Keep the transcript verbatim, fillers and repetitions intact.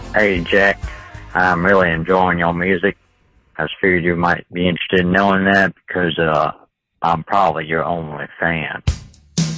Hey, Jack, I'm really enjoying your music. I just figured you might be interested in knowing that because uh, I'm probably your only fan.